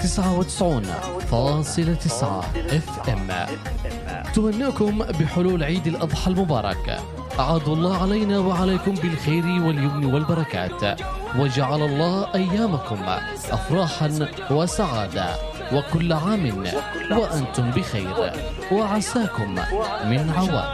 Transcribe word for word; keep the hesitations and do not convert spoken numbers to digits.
تسعة وتسعين فاصلة تسعة اف ام. تهنئكم بحلول عيد الأضحى المبارك، أعاد الله علينا وعليكم بالخير واليمن والبركات، وجعل الله أيامكم أفراحا وسعادة، وكل عام وأنتم بخير، وعساكم من عوام.